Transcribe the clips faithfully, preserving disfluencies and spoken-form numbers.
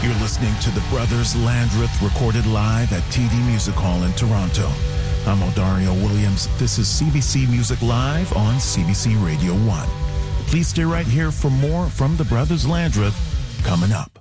You're listening to the Brothers Landreth recorded live at T D Music Hall in Toronto. I'm Odario Williams. This is C B C Music Live on C B C Radio one. Please stay right here for more from the Brothers Landreth coming up.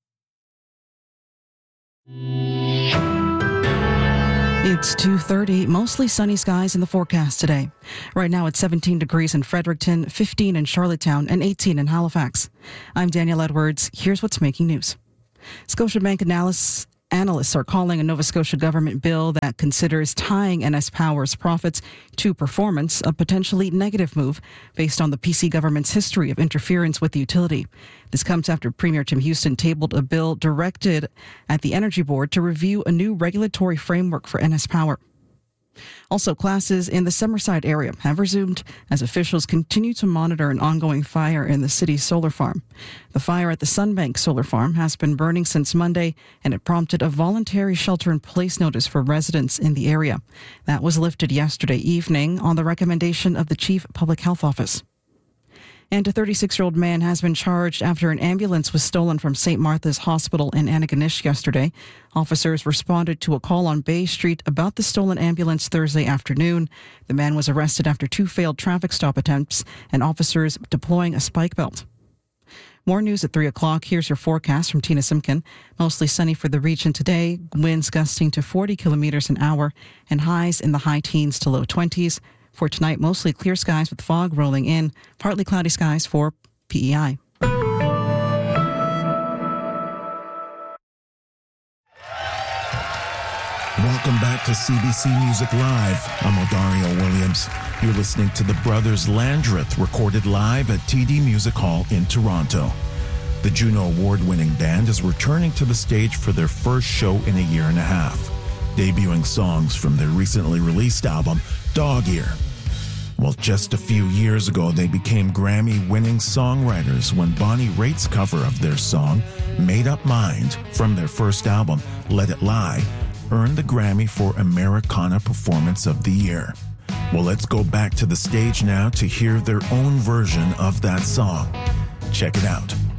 It's two thirty, mostly sunny skies in the forecast today. Right now it's seventeen degrees in Fredericton, fifteen in Charlottetown, and eighteen in Halifax. I'm Danielle Edwards. Here's what's making news. Scotiabank analysts Analysts are calling a Nova Scotia government bill that considers tying N S Power's profits to performance a potentially negative move based on the P C government's history of interference with the utility. This comes after Premier Tim Houston tabled a bill directed at the Energy Board to review a new regulatory framework for N S Power. Also, classes in the Summerside area have resumed as officials continue to monitor an ongoing fire in the city's solar farm. The fire at the Sunbank solar farm has been burning since Monday, and it prompted a voluntary shelter-in-place notice for residents in the area. That was lifted yesterday evening on the recommendation of the Chief Public Health Office. And a thirty-six-year-old man has been charged after an ambulance was stolen from Saint Martha's Hospital in Antigonish yesterday. Officers responded to a call on Bay Street about the stolen ambulance Thursday afternoon. The man was arrested after two failed traffic stop attempts and officers deploying a spike belt. More news at three o'clock. Here's your forecast from Tina Simkin. Mostly sunny for the region today. Winds gusting to forty kilometers an hour and highs in the high teens to low twenties. For tonight, mostly clear skies with fog rolling in, partly cloudy skies for P E I. Welcome back to C B C Music Live. I'm Odario Williams. You're listening to the Brothers Landreth recorded live at T D Music Hall in Toronto. The Juno Award-winning band is returning to the stage for their first show in a year and a half, debuting songs from their recently released album, Dog Ear. Well, just a few years ago, they became Grammy-winning songwriters when Bonnie Raitt's cover of their song, Made Up Mind, from their first album, Let It Lie, earned the Grammy for Americana Performance of the Year. Well, let's go back to the stage now to hear their own version of that song. Check it out.